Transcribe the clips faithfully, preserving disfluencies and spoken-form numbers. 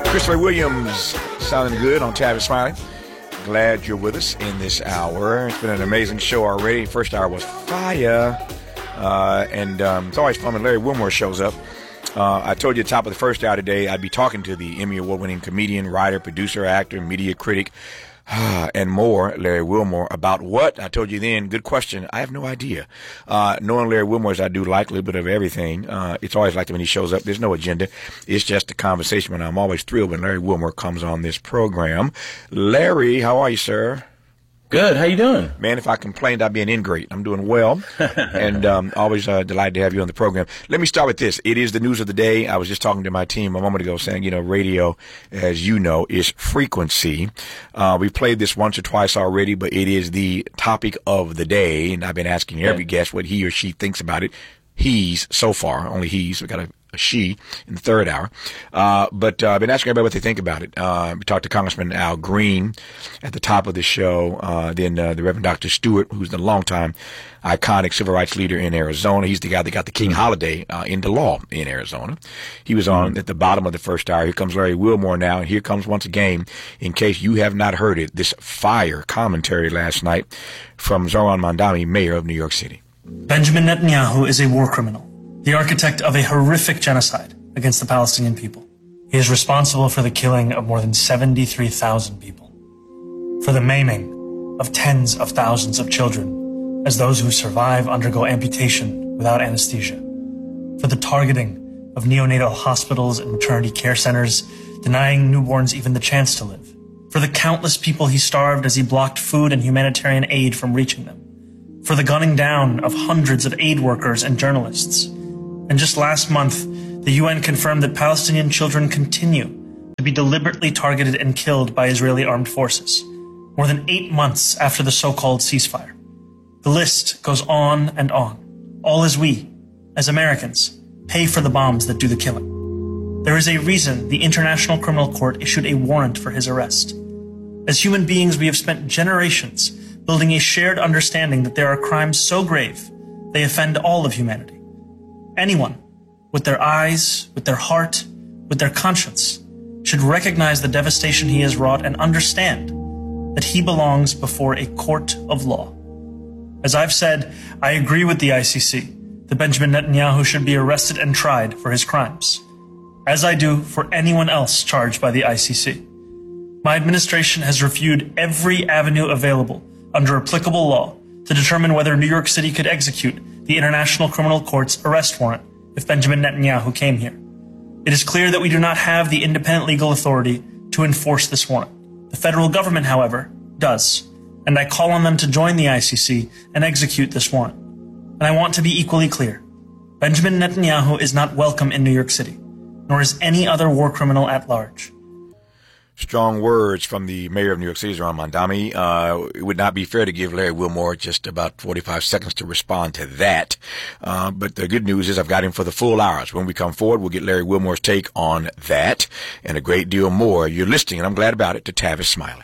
Christopher Williams sounding good on Tavis Smiley. Glad you're with us in this hour. It's been an amazing show already. First hour was fire. Uh, and um, it's always fun when Larry Wilmore shows up. Uh, I told you at the top of the first hour today I'd be talking to the Emmy Award-winning comedian, writer, producer, actor, media critic, and more, Larry Wilmore, about what? I told you then, good question. I have no idea. Uh, knowing Larry Wilmore as I do like a little bit of everything, uh, it's always like that when he shows up. There's no agenda. It's just a conversation, and I'm always thrilled when Larry Wilmore comes on this program. Larry, how are you, sir? Good. How you doing? Man, if I complained, I'd be an ingrate. I'm doing well, and um, always uh, delighted to have you on the program. Let me start with this. It is the news of the day. I was just talking to my team a moment ago saying, you know, radio, as you know, is frequency. Uh, we've played this once or twice already, but it is the topic of the day, and I've been asking every guest what he or she thinks about it. He's, so far, only he's. We got a a she in the third hour. Uh, but uh, I've been asking everybody what they think about it. Uh, we talked to Congressman Al Green at the top of the show. Uh, then uh, the Reverend Doctor Stewart, who's the longtime iconic civil rights leader in Arizona. He's the guy that got the King holiday uh, into law in Arizona. He was on at the bottom of the first hour. Here comes Larry Wilmore now. And here comes once again, in case you have not heard it, this fire commentary last night from Zohran Mamdani, mayor of New York City. Benjamin Netanyahu is a war criminal, the architect of a horrific genocide against the Palestinian people. He is responsible for the killing of more than seventy-three thousand people, for the maiming of tens of thousands of children as those who survive undergo amputation without anesthesia, for the targeting of neonatal hospitals and maternity care centers, denying newborns even the chance to live, for the countless people he starved as he blocked food and humanitarian aid from reaching them, for the gunning down of hundreds of aid workers and journalists. And just last month, the U N confirmed that Palestinian children continue to be deliberately targeted and killed by Israeli armed forces, more than eight months after the so-called ceasefire. The list goes on and on, all as we, as Americans, pay for the bombs that do the killing. There is a reason the International Criminal Court issued a warrant for his arrest. As human beings, we have spent generations building a shared understanding that there are crimes so grave they offend all of humanity. Anyone, with their eyes, with their heart, with their conscience, should recognize the devastation he has wrought and understand that he belongs before a court of law. As I've said, I agree with the I C C that Benjamin Netanyahu should be arrested and tried for his crimes, as I do for anyone else charged by the I C C. My administration has reviewed every avenue available under applicable law to determine whether New York City could execute the International Criminal Court's arrest warrant if Benjamin Netanyahu came here. It is clear that we do not have the independent legal authority to enforce this warrant. The federal government, however, does, and I call on them to join the I C C and execute this warrant. And I want to be equally clear. Benjamin Netanyahu is not welcome in New York City, nor is any other war criminal at large. Strong words from the mayor of New York City, Zohran Mamdani. Uh, it would not be fair to give Larry Wilmore just about forty-five seconds to respond to that. Uh, but the good news is I've got him for the full hours. When we come forward, we'll get Larry Wilmore's take on that and a great deal more. You're listening, and I'm glad about it, to Tavis Smiley.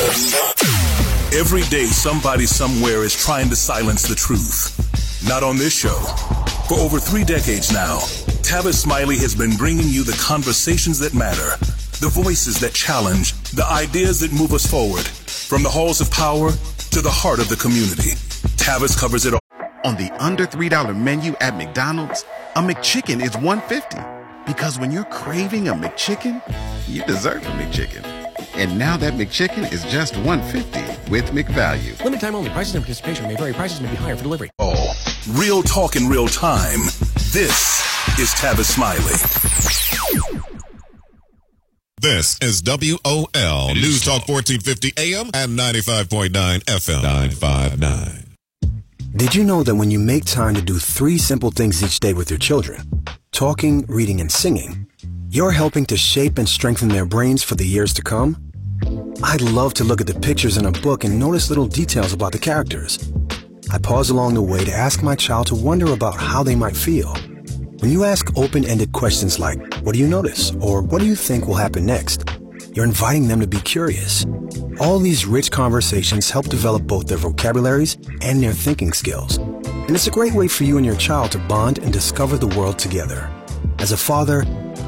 Every day, somebody somewhere is trying to silence the truth. Not on this show. For over three decades now, Tavis Smiley has been bringing you the conversations that matter, the voices that challenge, the ideas that move us forward. From the halls of power to the heart of the community, Tavis covers it all. On the under three dollar menu at McDonald's, a McChicken is one dollar fifty. Because when you're craving a McChicken, you deserve a McChicken. And now that McChicken is just one dollar fifty with McValue. Limited time only. Prices and participation may vary. Prices may be higher for delivery. Oh, real talk in real time. This is Tavis Smiley. This is W O L News Talk fourteen fifty A M and ninety-five point nine F M. nine five nine. Did you know that when you make time to do three simple things each day with your children, talking, reading, and singing, you're helping to shape and strengthen their brains for the years to come? I'd love to look at the pictures in a book and notice little details about the characters. I pause along the way to ask my child to wonder about how they might feel. When you ask open-ended questions like, what do you notice? Or what do you think will happen next? You're inviting them to be curious. All these rich conversations help develop both their vocabularies and their thinking skills. And it's a great way for you and your child to bond and discover the world together. As a father,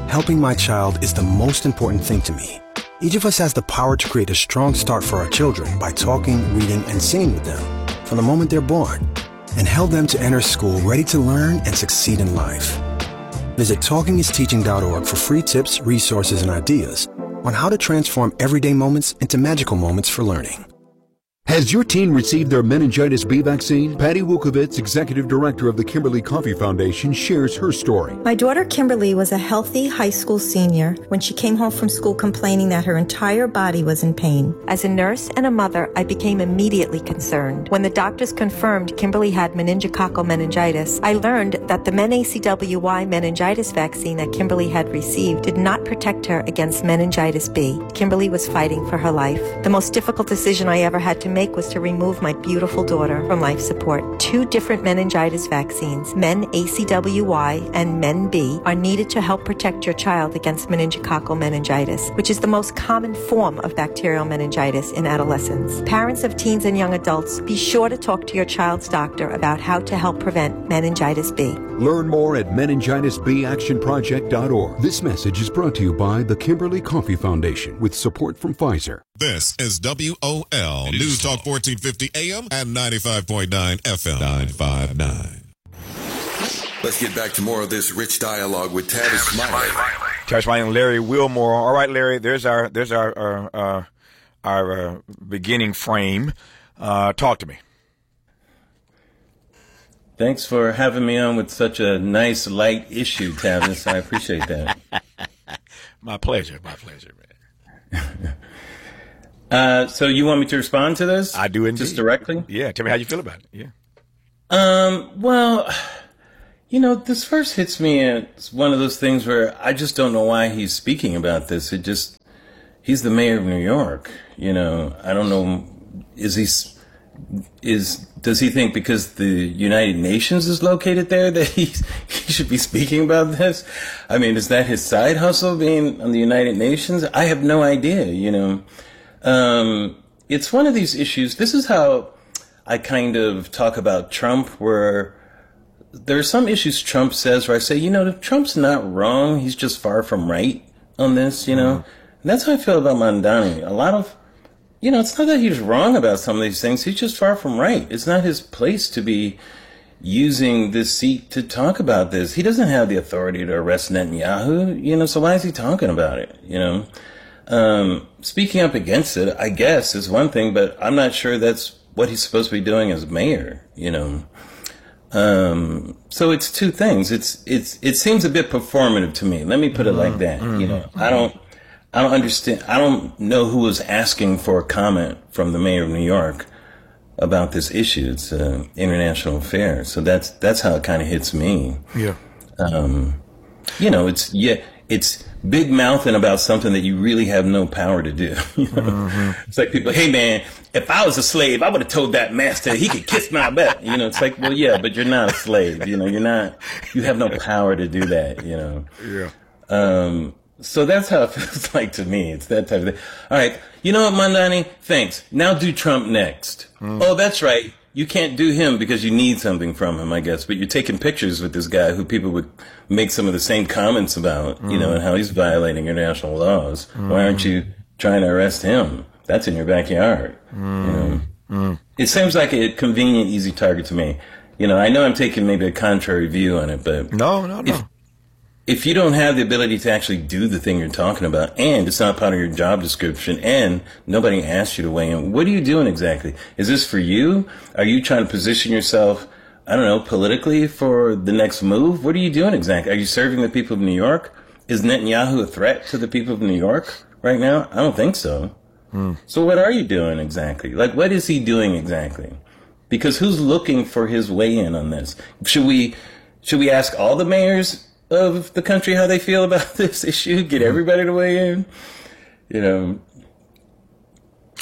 Helping my child is the most important thing to me. Each of us has the power to create a strong start for our children by talking, reading, and singing with them from the moment they're born, and help them to enter school ready to learn and succeed in life. Visit talking is teaching dot org for free tips, resources, and ideas on how to transform everyday moments into magical moments for learning. Has your teen received their meningitis B vaccine? Patty Wukovitz, Executive Director of the Kimberly Coffee Foundation, shares her story. My daughter Kimberly was a healthy high school senior when she came home from school complaining that her entire body was in pain. As a nurse and a mother, I became immediately concerned. When the doctors confirmed Kimberly had meningococcal meningitis, I learned that the MenACWY meningitis vaccine that Kimberly had received did not protect her against meningitis B. Kimberly was fighting for her life. The most difficult decision I ever had to make was to remove my beautiful daughter from life support. Two different meningitis vaccines, MenACWY and MenB, are needed to help protect your child against meningococcal meningitis, which is the most common form of bacterial meningitis in adolescents. Parents of teens and young adults, be sure to talk to your child's doctor about how to help prevent meningitis B. Learn more at meningitis b action project dot org. This message is brought to you by the Kimberly Coffee Foundation with support from Pfizer. This is W O L News Talk fourteen fifty A M and ninety-five point nine F M. nine five nine. Let's get back to more of this rich dialogue with Tavis Smiley. Tavis Smiley and Larry Wilmore. All right, Larry, there's our there's our our, uh, our uh, beginning frame. Uh, talk to me. Thanks for having me on with such a nice, light issue, Tavis. I appreciate that. My pleasure. My pleasure, man. uh, so you want me to respond to this? I do indeed. Just directly? Yeah. Tell me how you feel about it. Yeah. Um. Well, you know, this first hits me. It's one of those things where I just don't know why he's speaking about this. It just, he's the mayor of New York. You know, I don't know. Is he, is, does he think because the United Nations is located there that he, he should be speaking about this? I mean, is that his side hustle, being on the United Nations? I have no idea, you know. Um, it's one of these issues. This is how I kind of talk about Trump, where there are some issues Trump says where I say, you know, Trump's not wrong. He's just far from right on this, you know. Mm-hmm. And that's how I feel about Mamdani. A lot of, you know, it's not that he's wrong about some of these things. He's just far from right. It's not his place to be using this seat to talk about this. He doesn't have the authority to arrest Netanyahu, you know, so why is he talking about it, you know? Um, speaking up against it, I guess, is one thing, but I'm not sure that's what he's supposed to be doing as mayor, you know? Um, so it's two things. It's, it's, it seems a bit performative to me. Let me put it like that, mm-hmm. you know? I don't, I don't understand. I don't know who was asking for a comment from the mayor of New York about this issue. It's an international affair. So that's, that's how it kind of hits me. Yeah. Um, you know, it's, yeah, it's big mouthing about something that you really have no power to do. You know? Mm-hmm. It's like people, hey man, if I was a slave, I would have told that master he could kiss my butt. You know, it's like, well, yeah, but you're not a slave. You know, you're not, you have no power to do that, you know? Yeah. Um, So that's how it feels like to me. It's that type of thing. All right. You know what, Mamdani? Thanks. Now do Trump next. Mm. Oh, that's right. You can't do him because you need something from him, I guess. But you're taking pictures with this guy who people would make some of the same comments about, mm. you know, and how he's violating international laws. Mm. Why aren't you trying to arrest him? That's in your backyard. Mm. You know? Mm. It seems like a convenient, easy target to me. You know, I know I'm taking maybe a contrary view on it, but no, no, no. If, If you don't have the ability to actually do the thing you're talking about, and it's not part of your job description, and nobody asked you to weigh in, what are you doing exactly? Is this for you? Are you trying to position yourself, I don't know, politically for the next move? What are you doing exactly? Are you serving the people of New York? Is Netanyahu a threat to the people of New York right now? I don't think so. Hmm. So what are you doing exactly? Like, what is he doing exactly? Because who's looking for his weigh-in on this? Should we, should we ask all the mayors of the country how they feel about this issue? Get everybody to weigh in? You know.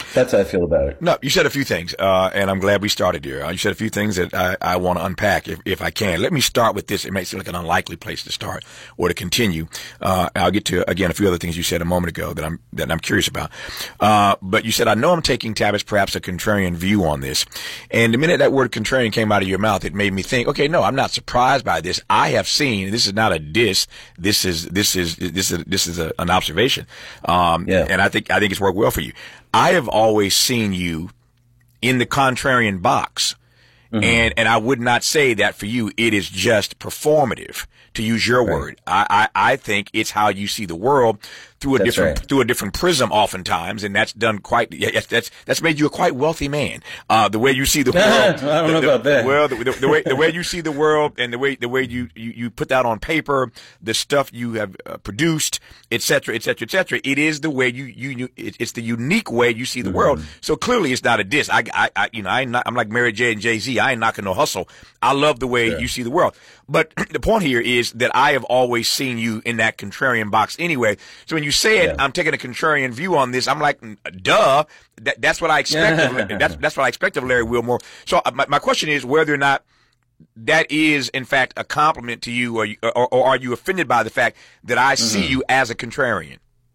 That's how I feel about it. No, you said a few things, uh, and I'm glad we started here. Uh, you said a few things that I, I want to unpack if, if I can. Let me start with this. It may seem like an unlikely place to start or to continue. Uh, I'll get to, again, a few other things you said a moment ago that I'm, that I'm curious about. Uh, but you said, I know I'm taking, Tavis, perhaps a contrarian view on this. And the minute that word contrarian came out of your mouth, it made me think, okay, no, I'm not surprised by this. I have seen, this is not a diss. This is, this is, this is, this is a, an observation. Um, yeah. and I think, I think it's worked well for you. I have always seen you in the contrarian box. Mm-hmm. And, and I would not say that for you, it is just performative, to use your right. word. I, I, I think it's how you see the world through a that's different, right. through a different prism oftentimes. And that's done quite, yes, that's, that's made you a quite wealthy man. Uh, the way you see the world. I don't the, know the, about that. Well, the, the, the way, the way you see the world and the way, the way you, you, you put that on paper, the stuff you have uh, produced, et cetera, et cetera, et cetera. It is the way you, you, you it, it's the unique way you see the mm-hmm. world. So clearly it's not a diss. I, I, I you know, I ain't not, I'm like Mary J and Jay-Z. I ain't knocking no hustle. I love the way sure. you see the world. But the point here is that I have always seen you in that contrarian box anyway. So when you said yeah. I'm taking a contrarian view on this, I'm like, duh. That, that's what I expect. Of, that's that's what I expect of Larry Wilmore. So my, my question is whether or not that is in fact a compliment to you, or, or, or are you offended by the fact that I mm-hmm. see you as a contrarian?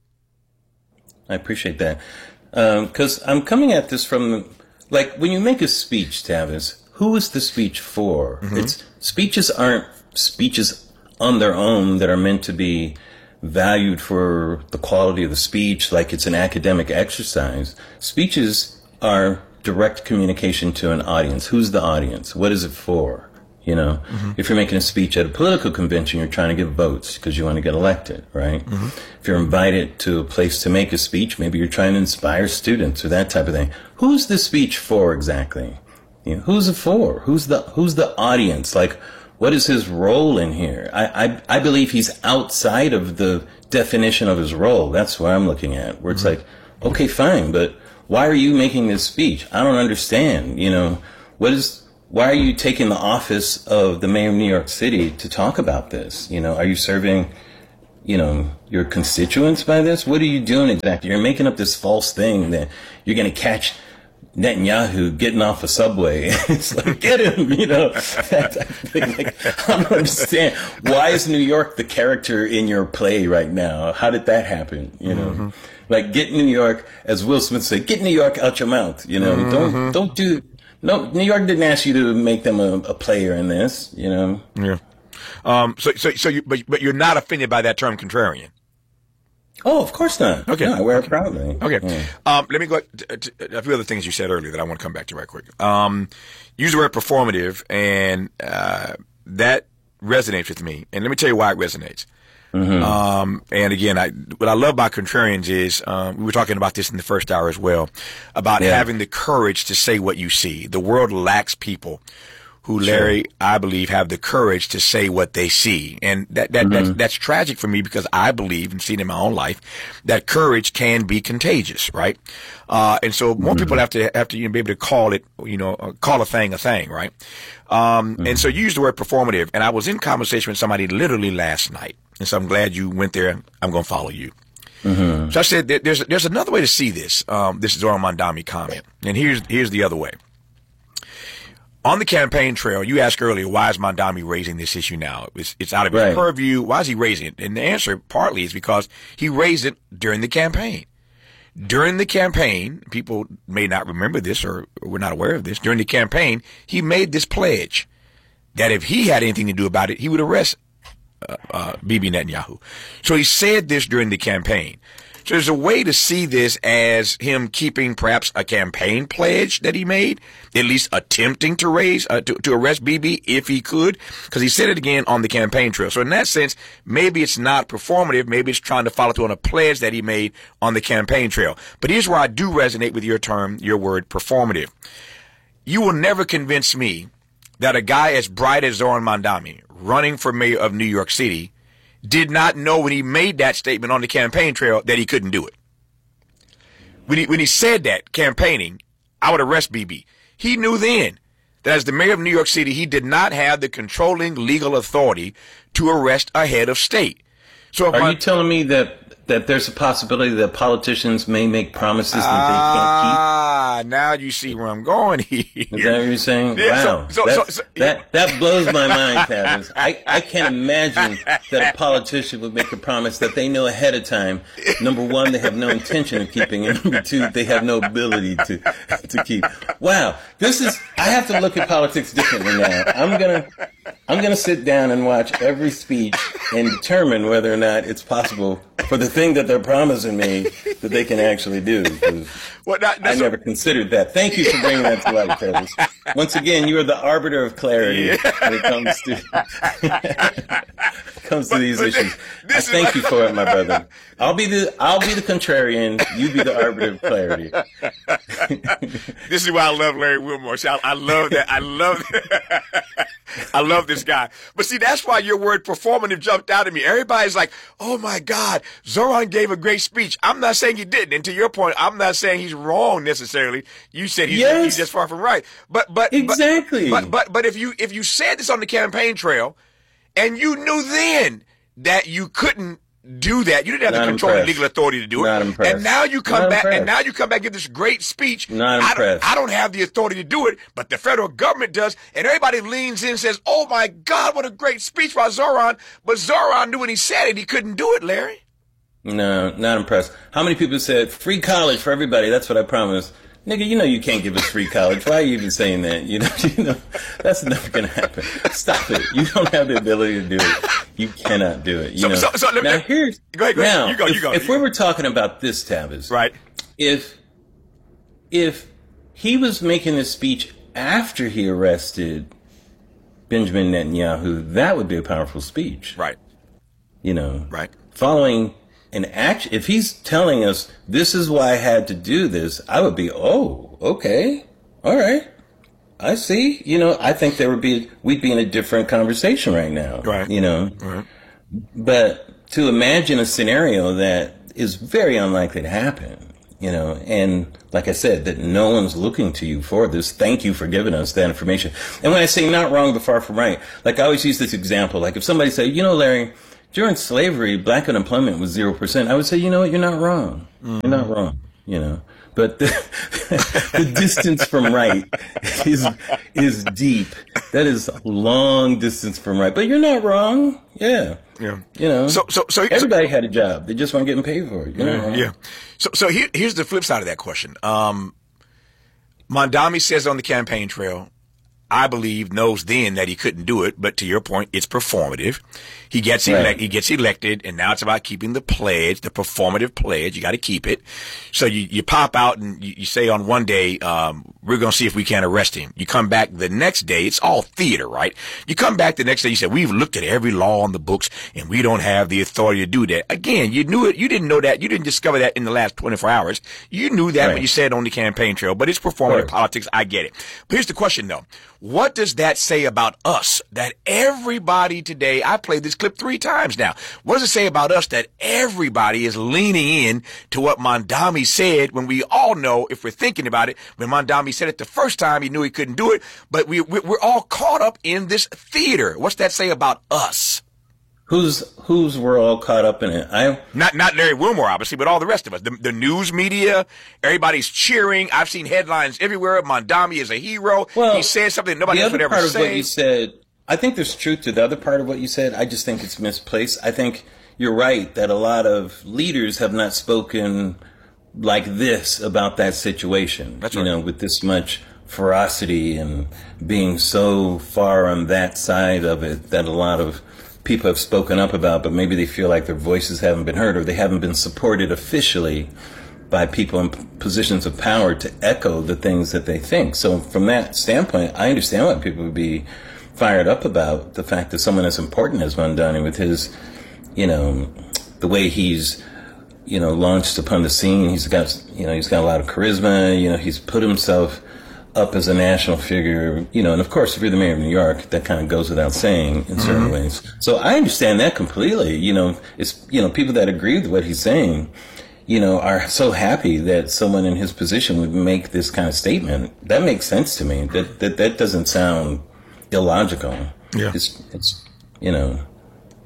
I appreciate that because um, I'm coming at this from like when you make a speech, Tavis. Who is the speech for? Mm-hmm. It's speeches aren't speeches on their own that are meant to be valued for the quality of the speech, like it's an academic exercise. Speeches are direct communication to an audience. Who's the audience? What is it for? You know, mm-hmm. if you're making a speech at a political convention, you're trying to get votes because you want to get elected, right? Mm-hmm. If you're invited to a place to make a speech, maybe you're trying to inspire students or that type of thing. Who's the speech for exactly? You know, who's it for? Who's the who's the audience? Like, what is his role in here? I, I I believe he's outside of the definition of his role. That's what I'm looking at. Where it's mm-hmm. like, okay, fine, but why are you making this speech? I don't understand. You know, what is? Why are you taking the office of the mayor of New York City to talk about this? You know, are you serving, you know, your constituents by this? What are you doing exactly? You're making up this false thing that you're going to catch Netanyahu getting off a subway. It's like, get him, you know. That type of thing. Like, I don't understand. Why is New York the character in your play right now? How did that happen? You know, mm-hmm. like get New York, as Will Smith said, get New York out your mouth. You know, mm-hmm. don't don't do. No, New York didn't ask you to make them a, a player in this. You know. Yeah. Um. So so so you but but you're not offended by that term, contrarian. Oh, of course not. Okay. No, I wear it proudly. Okay. Yeah. Um, let me go to, to a few other things you said earlier that I want to come back to right quick. Um, use the word performative, and uh, that resonates with me. And let me tell you why it resonates. Mm-hmm. Um, and again, I, what I love about contrarians is, um, we were talking about this in the first hour as well, about yeah. having the courage to say what you see. The world lacks people who, Larry, sure. I believe, have the courage to say what they see. And that, that, mm-hmm. that's, that's tragic for me because I believe, and seen in my own life, that courage can be contagious, right? Uh, and so more mm-hmm. people have to, have to you know, be able to call it, you know, uh, call a thing a thing, right? Um, mm-hmm. and so you use the word performative, and I was in conversation with somebody literally last night. And so I'm glad you went there. I'm going to follow you. Mm-hmm. So I said, there's, there's another way to see this. Um, this is Zohran Mamdani comment. And here's, here's the other way. On the campaign trail, you asked earlier, why is Mamdani raising this issue now? It's, it's out of his right. purview. Why is he raising it? And the answer partly is because he raised it during the campaign. During the campaign, people may not remember this or were not aware of this. During the campaign, he made this pledge that if he had anything to do about it, he would arrest uh, uh, Bibi Netanyahu. So he said this during the campaign. So there's a way to see this as him keeping perhaps a campaign pledge that he made, at least attempting to raise, uh, to, to arrest Bibi if he could, because he said it again on the campaign trail. So in that sense, maybe it's not performative. Maybe it's trying to follow through on a pledge that he made on the campaign trail. But here's where I do resonate with your term, your word, performative. You will never convince me that a guy as bright as Zohran Mamdani, running for mayor of New York City, did not know when he made that statement on the campaign trail that he couldn't do it. When he, when he said that, campaigning, I would arrest Bibi. He knew then that as the mayor of New York City, he did not have the controlling legal authority to arrest a head of state. So are I, you telling me that that there's a possibility that politicians may make promises that they can't keep. Ah, now you see where I'm going here. Is that what you're saying? Yeah, wow. so, so, so, so, that, that blows my mind, Tavis. I, I can't imagine that a politician would make a promise that they know ahead of time. Number one, they have no intention of keeping, and number two, they have no ability to to keep. Wow. This is, I have to look at politics differently now. I'm gonna I'm gonna sit down and watch every speech and determine whether or not it's possible for the thing that they're promising me that they can actually do. Well, not, I never considered that. Thank you for bringing that to light, Travis. Once again, you are the arbiter of clarity yeah. when it comes to comes to but, these but issues. This, I thank like, you for it, my brother. I'll be the I'll be the contrarian. You be the arbiter of clarity. This is why I love Larry Wilmore. See, I, I love that. I love that. I love this guy. But see, that's why your word performative jumped out at me. Everybody's like, oh my God, Zoran gave a great speech. I'm not saying he didn't. And to your point, I'm not saying he's wrong necessarily. You said he's, yes. he's just far from right. But, but, exactly. But, but, but if you, if you said this on the campaign trail and you knew then that you couldn't do that, you didn't have Not the controlling impressed. legal authority to do Not it. impressed. And now you come Not back, impressed. and now you come back and give this great speech. Not I impressed. don't, I don't have the authority to do it, but the federal government does. And everybody leans in and says, oh my God, what a great speech by Zoran. But Zoran knew when he said it, he couldn't do it, Larry. No, not impressed. How many people said free college for everybody? That's what I promised. Nigga, you know you can't give us free college. Why are you even saying that? You know, you know that's never going to happen. Stop it. You don't have the ability to do it. You cannot do it. You so, know. So, so, let me, now, here's, go ahead, go ahead. Now, You go, if, you go. if you we go. were talking about this, Tavis. Right. If, if he was making this speech after he arrested Benjamin Netanyahu, that would be a powerful speech. Right. You know. Right. Following an action, if he's telling us this is why I had to do this, I would be, oh, okay, all right, I see. You know, I think there would be, we'd be in a different conversation right now. Right. You know, right. But to imagine a scenario that is very unlikely to happen, you know, and like I said, that no one's looking to you for this. Thank you for giving us that information. And when I say not wrong, but far from right, like I always use this example, like if somebody say, you know, Larry, during slavery, black unemployment was zero percent. I would say, you know what, you're not wrong. Mm. You're not wrong, you know. But the, the distance from right is is deep. That is a long distance from right. But you're not wrong. Yeah. Yeah. You know. So so so everybody so, had a job. They just weren't getting paid for it. You know? Yeah. So so here, here's the flip side of that question. Um, Mondami says on the campaign trail, I believe, knows then that he couldn't do it, but to your point, it's performative. He gets right. elect, he gets elected, and now it's about keeping the pledge, the performative pledge. You got to keep it. So you, you pop out and you, you say on one day, um, we're going to see if we can arrest him. You come back the next day. It's all theater, right? You come back the next day. You say, we've looked at every law on the books and we don't have the authority to do that. Again, you knew it. You didn't know that. You didn't discover that in the last twenty-four hours. You knew that right. when you said on the campaign trail, but it's performative right. politics. I get it. But here's the question though. What does that say about us? That everybody today, I played this clip three times now. What does it say about us that everybody is leaning in to what Mondami said when we all know, if we're thinking about it, when Mondami said it the first time, he knew he couldn't do it, but we, we're all caught up in this theater. What's that say about us? Who's who's we're all caught up in it? I not not Larry Wilmore, obviously, but all the rest of us. The, the news media, everybody's cheering. I've seen headlines everywhere. Mondami is a hero. Well, he said something nobody else would ever say. The other part of what you said, I think there's truth to the other part of what you said. I just think it's misplaced. I think you're right that a lot of leaders have not spoken like this about that situation. That's you right. know, with this much ferocity and being so far on that side of it that a lot of people have spoken up about, but maybe they feel like their voices haven't been heard or they haven't been supported officially by people in positions of power to echo the things that they think. So from that standpoint, I understand why people would be fired up about the fact that someone as important as Mondani, with his, you know, the way he's, you know, launched upon the scene, he's got, you know, he's got a lot of charisma, you know, he's put himself up as a national figure, you know, and of course, if you're the mayor of New York, that kind of goes without saying in certain mm-hmm. ways. So I understand that completely. You know, it's, you know, people that agree with what he's saying, you know, are so happy that someone in his position would make this kind of statement. That makes sense to me. That, that, that doesn't sound illogical. Yeah. It's, it's, you know.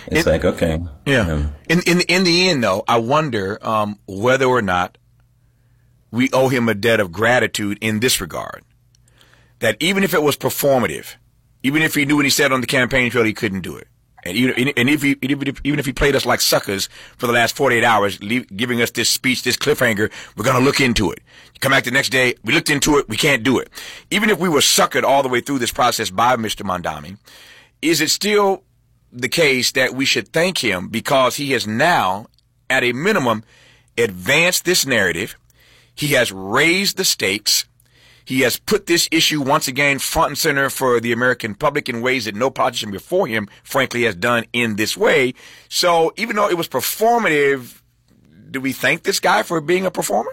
It's it, like, okay. Yeah. Um, in, in, in the end, though, I wonder um, whether or not we owe him a debt of gratitude in this regard. That even if it was performative, even if he knew when he said on the campaign trail he couldn't do it, and even, and if he, even if, even if he played us like suckers for the last forty-eight hours, leave, giving us this speech, this cliffhanger, we're going to look into it. You come back the next day, we looked into it, we can't do it. Even if we were suckered all the way through this process by Mister Mamdani, is it still the case that we should thank him because he has now, at a minimum, advanced this narrative? He has raised the stakes. He has put this issue once again front and center for the American public in ways that no politician before him, frankly, has done in this way. So even though it was performative, do we thank this guy for being a performer?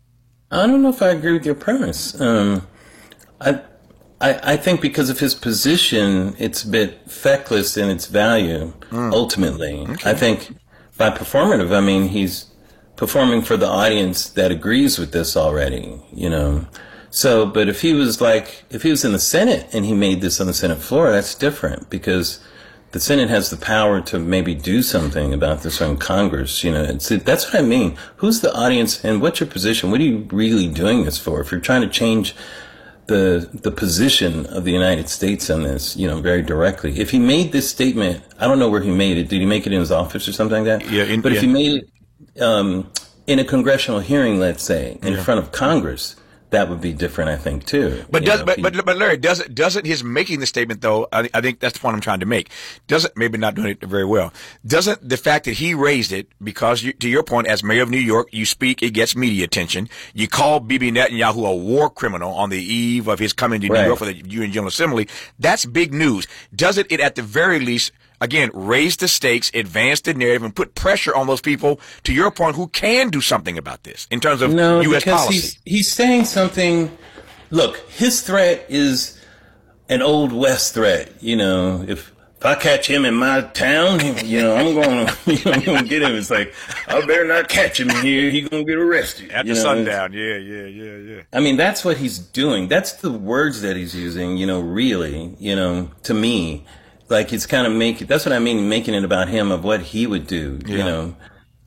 I don't know if I agree with your premise. Um, I, I, I think because of his position, it's a bit feckless in its value, mm. ultimately. Okay. I think by performative, I mean he's performing for the audience that agrees with this already, you know. So, but if he was like, if he was in the Senate and he made this on the Senate floor, that's different because the Senate has the power to maybe do something about this on Congress, you know. It's, that's what I mean. Who's the audience and what's your position? What are you really doing this for? If you're trying to change the the position of the United States on this, you know, very directly. If he made this statement, I don't know where he made it. Did he make it in his office or something like that? Yeah. In, but yeah. if he made it Um, in a congressional hearing, let's say, in yeah. front of Congress, that would be different, I think, too. But does, know, but, he, but, but Larry, doesn't, doesn't his making the statement, though, I, I think that's the point I'm trying to make, doesn't, maybe not doing it very well, doesn't the fact that he raised it, because you, to your point, as mayor of New York, you speak, it gets media attention, you call Bibi Netanyahu a war criminal on the eve of his coming to right. New York for the U N General Assembly, that's big news. Doesn't it, at the very least, again, raise the stakes, advance the narrative, and put pressure on those people, to your point, who can do something about this in terms of no, U S because policy? He's, he's saying something. Look, his threat is an Old West threat. You know, if if I catch him in my town, you know, I'm going to you know, I'm going to get him. It's like, I better not catch him here. He's going to get arrested. At you the know? sundown. Yeah, yeah, yeah, yeah. I mean, that's what he's doing. That's the words that he's using, you know, really, you know, to me. Like, it's kind of making, that's what I mean, making it about him, of what he would do, yeah. you know.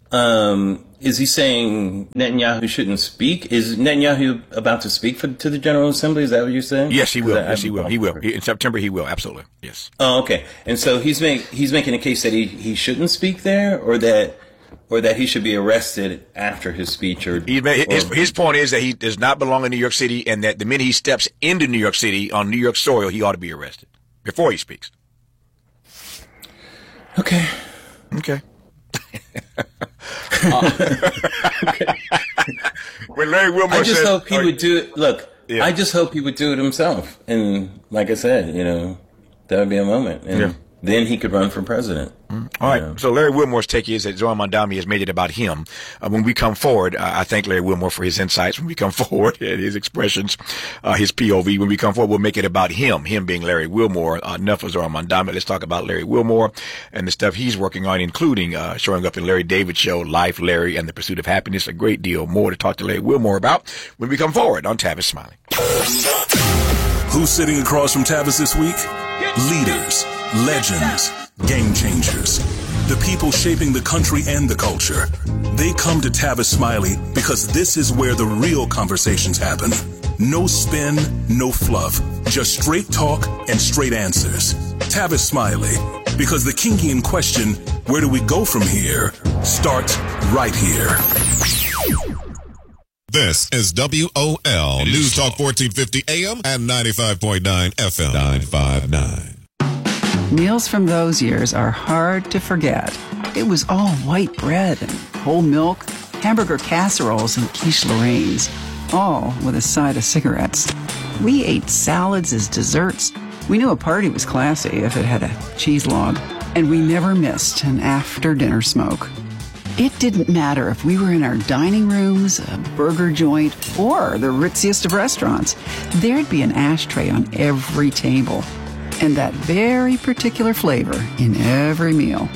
Um, is he saying Netanyahu shouldn't speak? Is Netanyahu about to speak for, to the General Assembly? Is that what you're saying? Yes, he will. That, yes, he will. He will. He, in September, he will. Absolutely. Yes. Oh, okay. And so he's make, he's making a case that he, he shouldn't speak there, or that, or that he should be arrested after his speech, or, he made, or his, his point is that he does not belong in New York City, and that the minute he steps into New York City on New York soil, he ought to be arrested before he speaks. Okay. Okay. uh, okay. When Larry Wilmore I just says, hope he oh, would do it. Look, yeah. I just hope he would do it himself. And like I said, you know, that would be a moment. And yeah. then he could run for president. Mm. All right. Know. So Larry Wilmore's take is that Zohran Mamdani has made it about him. Uh, when we come forward, uh, I thank Larry Wilmore for his insights. When we come forward, his expressions, uh, his P O V. When we come forward, we'll make it about him, him being Larry Wilmore. Uh, enough of Zohran Mamdani. Let's talk about Larry Wilmore and the stuff he's working on, including uh, showing up in Larry David's show, Life, Larry, and the Pursuit of Happiness. A great deal more to talk to Larry Wilmore about when we come forward on Tavis Smiley. Who's sitting across from Tavis this week? Leaders, legends, game changers. The people shaping the country and the culture. They come to Tavis Smiley because this is where the real conversations happen. No spin, no fluff. Just straight talk and straight answers. Tavis Smiley. Because the kinky question, where do we go from here, starts right here. This is W O L News Talk fourteen fifty A M and ninety-five point nine F M. nine five nine. Meals from those years are hard to forget. It was all white bread and whole milk, hamburger casseroles and quiche Lorraine's, all with a side of cigarettes. We ate salads as desserts. We knew a party was classy if it had a cheese log, and we never missed an after-dinner smoke. It didn't matter if we were in our dining rooms, a burger joint, or the ritziest of restaurants. There'd be an ashtray on every table, and that very particular flavor in every meal.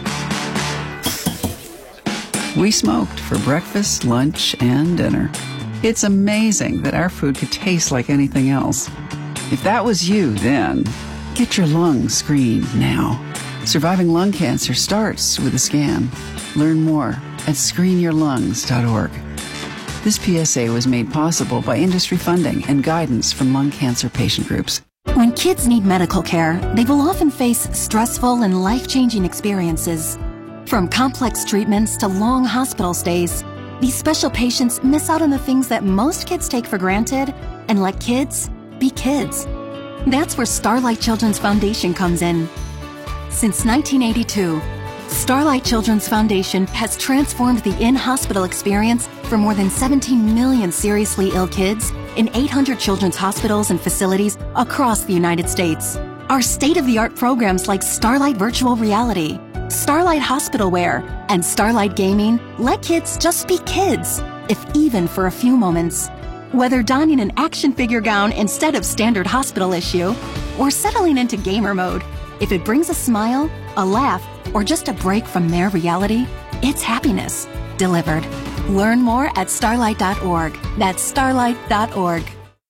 We smoked for breakfast, lunch, and dinner. It's amazing that our food could taste like anything else. If that was you then, get your lungs screened now. Surviving lung cancer starts with a scan. Learn more at screen your lungs dot org. This P S A was made possible by industry funding and guidance from lung cancer patient groups. When kids need medical care, they will often face stressful and life-changing experiences. From complex treatments to long hospital stays, these special patients miss out on the things that most kids take for granted and let kids be kids. That's where Starlight Children's Foundation comes in. Since nineteen eighty-two, Starlight Children's Foundation has transformed the in-hospital experience for more than seventeen million seriously ill kids in eight hundred children's hospitals and facilities across the United States. Our state-of-the-art programs like Starlight Virtual Reality, Starlight Hospital Wear, and Starlight Gaming let kids just be kids, if even for a few moments. Whether donning an action figure gown instead of standard hospital issue, or settling into gamer mode, if it brings a smile, a laugh, or just a break from their reality, it's happiness delivered. Learn more at starlight dot org. That's starlight dot org.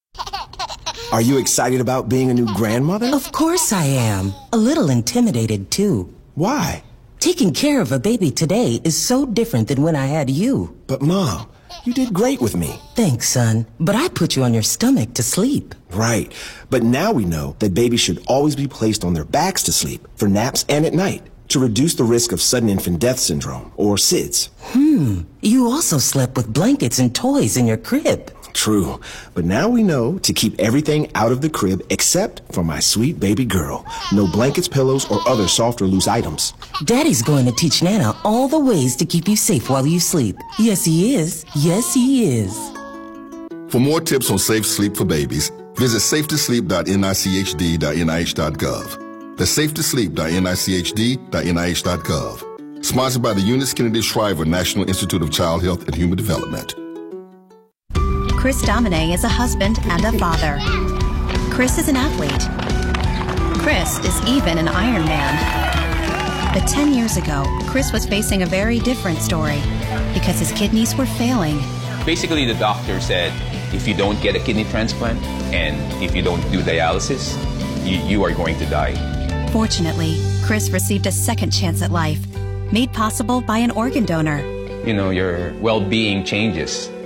Are you excited about being a new grandmother? Of course I am. A little intimidated, too. Why? Taking care of a baby today is so different than when I had you. But, Mom, you did great with me. Thanks, son. But I put you on your stomach to sleep. Right. But now we know that babies should always be placed on their backs to sleep, for naps and at night, to reduce the risk of sudden infant death syndrome, or S I D S. Hmm. You also slept with blankets and toys in your crib. True. But now we know to keep everything out of the crib except for my sweet baby girl. No blankets, pillows, or other soft or loose items. Daddy's going to teach Nana all the ways to keep you safe while you sleep. Yes, he is. Yes, he is. For more tips on safe sleep for babies, visit safe to sleep dot N I C H D dot N I H dot gov. That's safe to sleep dot N I C H D dot N I H dot gov. Sponsored by the Eunice Kennedy Shriver National Institute of Child Health and Human Development. Chris Domine is a husband and a father. Chris is an athlete. Chris is even an Ironman. But ten years ago, Chris was facing a very different story because his kidneys were failing. Basically, the doctor said, if you don't get a kidney transplant and if you don't do dialysis, you, you are going to die. Fortunately, Chris received a second chance at life, made possible by an organ donor. You know, your well-being changes